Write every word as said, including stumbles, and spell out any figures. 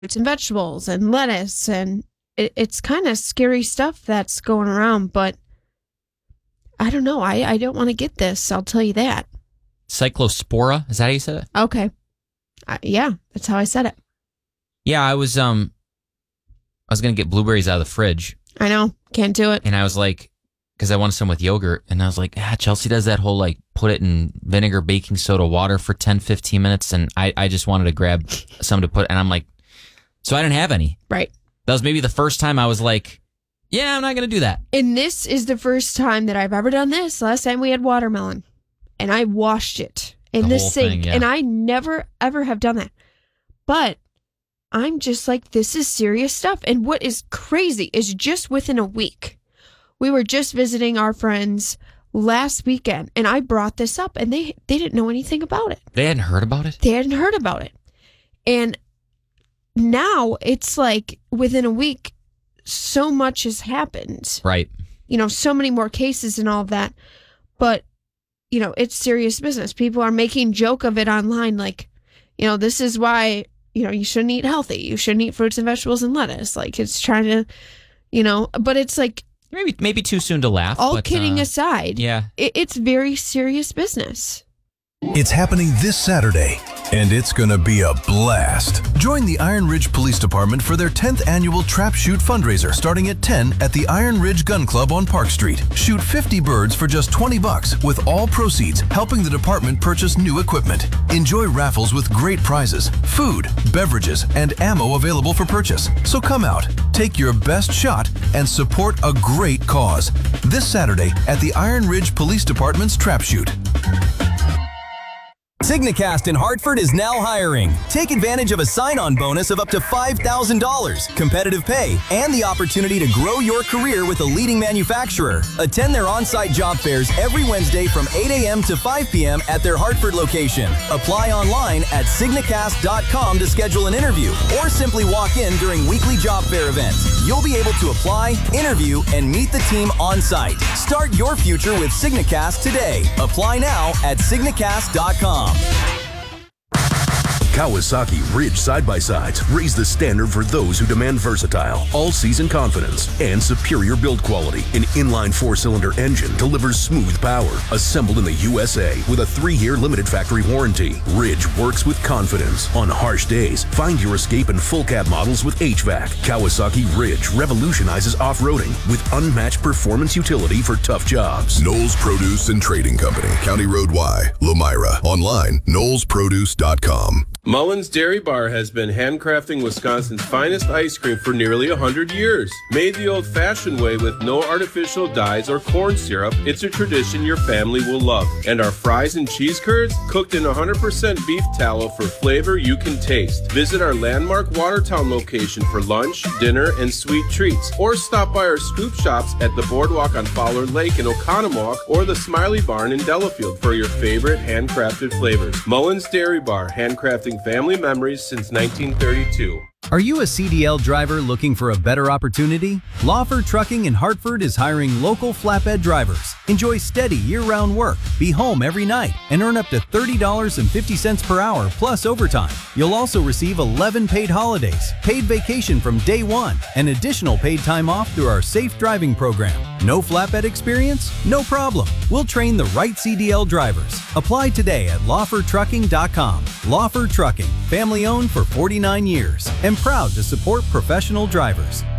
fruits and vegetables and lettuce, and it, it's kind of scary stuff that's going around, but I don't know. I, I don't want to get this. I'll tell you that. Cyclospora, is that how you said it? Okay. I, yeah, that's how I said it. Yeah, I was um, I was gonna get blueberries out of the fridge. I know, can't do it. And I was like, because I wanted some with yogurt, and I was like, ah, Chelsea does that whole like put it in vinegar, baking soda, water for ten, fifteen minutes, and I, I just wanted to grab some to put, and I'm like, so I didn't have any. Right. That was maybe the first time I was like, yeah, I'm not gonna do that. And this is the first time that I've ever done this. Last time we had watermelon, and I washed it in the, the sink, thing, yeah. And I never ever have done that. But I'm just like, this is serious stuff. And what is crazy is just within a week, we were just visiting our friends last weekend, and I brought this up, and they they didn't know anything about it. They hadn't heard about it? They hadn't heard about it. And now it's like within a week, so much has happened. Right. You know, so many more cases and all of that. But, you know, it's serious business. People are making joke of it online, like, you know, this is why, you know, you shouldn't eat healthy. You shouldn't eat fruits and vegetables and lettuce. Like, it's trying to, you know, but it's like, Maybe maybe too soon to laugh. All but, kidding uh, aside, yeah, it, it's very serious business. It's happening this Saturday, and it's going to be a blast. Join the Iron Ridge Police Department for their tenth annual Trap Shoot fundraiser starting at ten at the Iron Ridge Gun Club on Park Street. Shoot fifty birds for just twenty bucks, with all proceeds helping the department purchase new equipment. Enjoy raffles with great prizes, food, beverages, and ammo available for purchase. So come out, take your best shot, and support a great cause. This Saturday at the Iron Ridge Police Department's Trap Shoot. Signacast in Hartford is now hiring. Take advantage of a sign-on bonus of up to five thousand dollars, competitive pay, and the opportunity to grow your career with a leading manufacturer. Attend their on-site job fairs every Wednesday from eight a.m. to five p.m. at their Hartford location. Apply online at signacast dot com to schedule an interview, or simply walk in during weekly job fair events. You'll be able to apply, interview, and meet the team on-site. Start your future with Signacast today. Apply now at signacast dot com. Kawasaki Ridge side-by-sides raise the standard for those who demand versatile, all-season confidence, and superior build quality. An inline four-cylinder engine delivers smooth power, assembled in the U S A with a three-year limited factory warranty. Ridge works with confidence. On harsh days, find your escape in full-cab models with H V A C. Kawasaki Ridge revolutionizes off-roading with unmatched performance utility for tough jobs. Knowles Produce and Trading Company, County Road Y, Lamira. Online, knowles produce dot com. Mullins Dairy Bar has been handcrafting Wisconsin's finest ice cream for nearly one hundred years. Made the old-fashioned way with no artificial dyes or corn syrup, it's a tradition your family will love. And our fries and cheese curds, cooked in one hundred percent beef tallow for flavor you can taste. Visit our landmark Watertown location for lunch, dinner, and sweet treats. Or stop by our scoop shops at the Boardwalk on Fowler Lake in Oconomowoc or the Smiley Barn in Delafield for your favorite handcrafted flavors. Mullins Dairy Bar, handcrafting family memories since nineteen thirty-two. Are you a C D L driver looking for a better opportunity? Lawford Trucking in Hartford is hiring local flatbed drivers. Enjoy steady year-round work, be home every night, and earn up to thirty dollars and fifty cents per hour plus overtime. You'll also receive eleven paid holidays, paid vacation from day one, and additional paid time off through our safe driving program. No flatbed experience? No problem. We'll train the right C D L drivers. Apply today at lawford trucking dot com. Lawford Trucking, family owned for forty-nine years, and proud to support professional drivers.